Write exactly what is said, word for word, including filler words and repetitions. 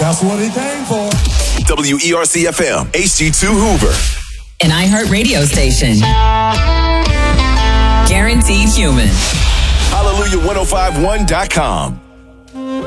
That's what he came for. W E R C F M, H G two Hoover. An iHeart radio station. Guaranteed human. Hallelujah ten fifty-one dot com.